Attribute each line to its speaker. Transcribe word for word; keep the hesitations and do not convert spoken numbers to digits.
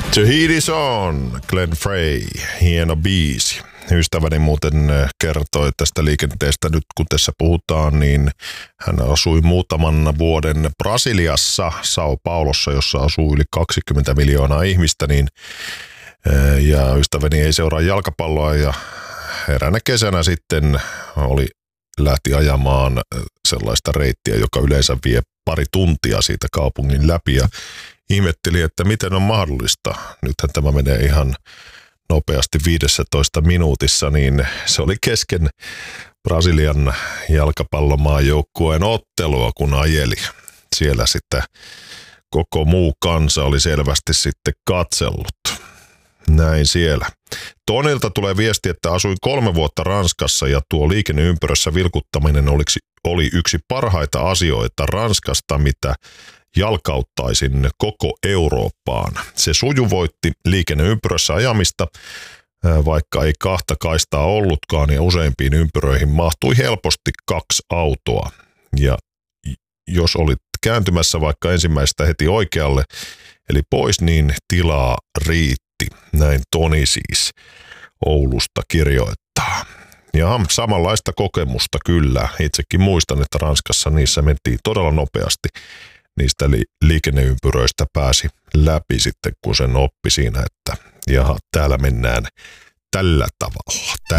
Speaker 1: The Heat is on, Glenn Frey, hieno biisi. Ystäväni muuten kertoi tästä liikenteestä nyt, kun tässä puhutaan, niin hän asui muutaman vuoden Brasiliassa, Sao Paulossa, jossa asuu yli kaksikymmentä miljoonaa ihmistä, niin, ja ystäväni ei seuraa jalkapalloa, ja eräänä kesänä sitten oli, lähti ajamaan sellaista reittiä, joka yleensä vie pari tuntia siitä kaupungin läpi, ja ihmetteli, että miten on mahdollista. Nythän tämä menee ihan nopeasti viidessätoista minuutissa, niin se oli kesken Brasilian jalkapallomaajoukkueen ottelua, kun ajeli. Siellä sitten koko muu kansa oli selvästi sitten katsellut. Näin siellä. Tonilta tulee viesti, että asuin kolme vuotta Ranskassa ja tuo liikenneympyrössä vilkuttaminen olisi, oli yksi parhaita asioita Ranskasta, mitä jalkauttaisin koko Eurooppaan. Se sujuvoitti liikenneympyrössä ajamista, vaikka ei kahta kaistaa ollutkaan, ja useimpiin ympyröihin mahtui helposti kaksi autoa. Ja jos olit kääntymässä vaikka ensimmäistä heti oikealle, eli pois, niin tilaa riitti. Näin Toni siis Oulusta kirjoittaa. Ja samanlaista kokemusta kyllä. Itsekin muistan, että Ranskassa niissä mentiin todella nopeasti. Niistä li- liikenneympyröistä pääsi läpi sitten, kun sen oppi siinä, että jaha, täällä mennään tällä tavalla. Tää